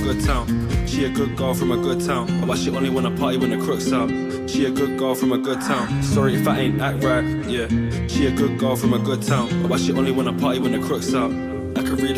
good town. She a good girl from a good town. But she only wanna party when the crook's out. She a good girl from a good town. Sorry if I ain't act right, yeah. She a good girl from a good town. But she only wanna party when the crook's out. I could read